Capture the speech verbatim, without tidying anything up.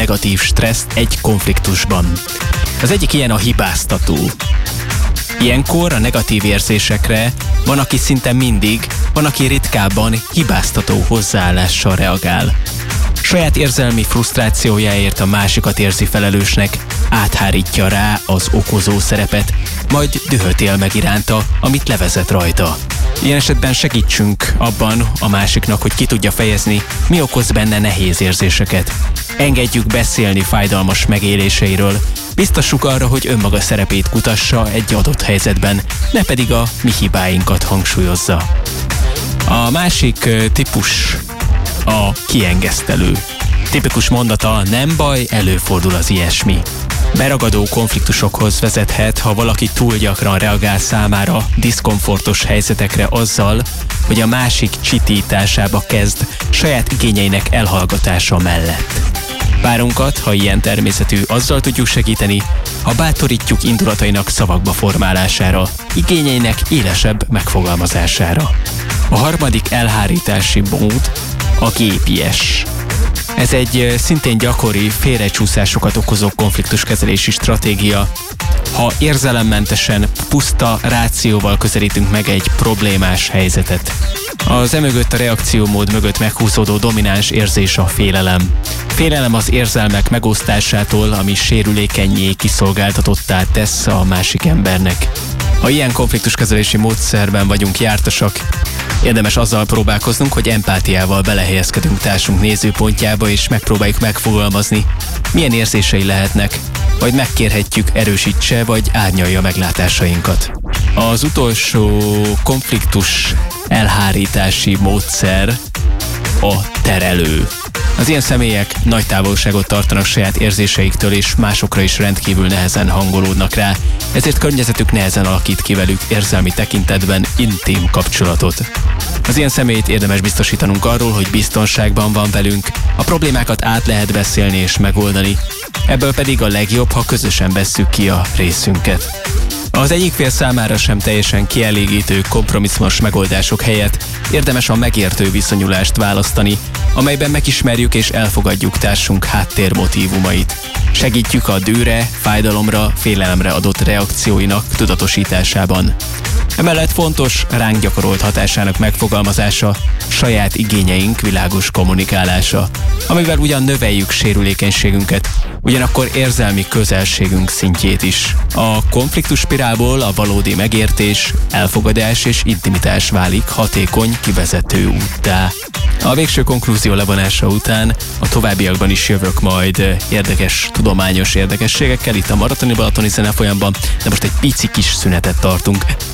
negatív stresszt egy konfliktusban. Az egyik ilyen a hibáztató. Ilyenkor a negatív érzésekre van, aki szinte mindig, van, aki ritkábban hibáztató hozzáállással reagál. Saját érzelmi frusztrációjáért a másikat érzi felelősnek, áthárítja rá az okozó szerepet, majd dühöt él meg iránta, amit levezet rajta. Ilyen esetben segítsünk abban a másiknak, hogy ki tudja fejezni, mi okoz benne nehéz érzéseket. Engedjük beszélni fájdalmas megéléseiről, biztassuk arra, hogy önmaga szerepét kutassa egy adott helyzetben, ne pedig a mi hibáinkat hangsúlyozza. A másik típus a kiengesztelő. Tipikus mondata: nem baj, előfordul az ilyesmi. Beragadó konfliktusokhoz vezethet, ha valaki túl gyakran reagál számára diszkomfortos helyzetekre azzal, hogy a másik csitításába kezd saját igényeinek elhallgatása mellett. Párunkat, ha ilyen természetű, azzal tudjuk segíteni, ha bátorítjuk indulatainak szavakba formálására, igényeinek élesebb megfogalmazására. A harmadik elhárítási mód a gépies. Ez egy szintén gyakori, félrecsúszásokat okozó konfliktuskezelési stratégia. Ha érzelemmentesen, puszta rációval közelítünk meg egy problémás helyzetet. Az emögött, a reakciómód mögött meghúzódó domináns érzés a félelem. Félelem az érzelmek megosztásától, ami sérülékennyé, kiszolgáltatottá tesz a másik embernek. Ha ilyen konfliktuskezelési módszerben vagyunk jártasak, érdemes azzal próbálkoznunk, hogy empátiával belehelyezkedünk társunk nézőpontjába, és megpróbáljuk megfogalmazni, milyen érzései lehetnek, vagy megkérhetjük, erősítse vagy árnyalja meglátásainkat. Az utolsó konfliktus elhárítási módszer a terelő. Az ilyen személyek nagy távolságot tartanak saját érzéseiktől, és másokra is rendkívül nehezen hangolódnak rá, ezért környezetük nehezen alakít ki velük érzelmi tekintetben intim kapcsolatot. Az ilyen személyt érdemes biztosítanunk arról, hogy biztonságban van velünk, a problémákat át lehet beszélni és megoldani, ebből pedig a legjobb, ha közösen vesszük ki a részünket. Az egyik fél számára sem teljesen kielégítő kompromisszumos megoldások helyett érdemes a megértő viszonyulást választani, amelyben megismerjük és elfogadjuk társunk háttérmotívumait. Segítjük a dűre, fájdalomra, félelemre adott reakcióinak tudatosításában. Emellett fontos ránk gyakorolt hatásának megfogalmazása, saját igényeink világos kommunikálása, amivel ugyan növeljük sérülékenységünket, ugyanakkor érzelmi közelségünk szintjét is. A konfliktus spirálból a valódi megértés, elfogadás és intimitás válik hatékony kivezető úttá. A végső konklúzió levonása után a továbbiakban is jövök majd érdekes, tudományos érdekességekkel itt a Maratoni Balatoni Zenefolyamban, de most egy pici kis szünetet tartunk.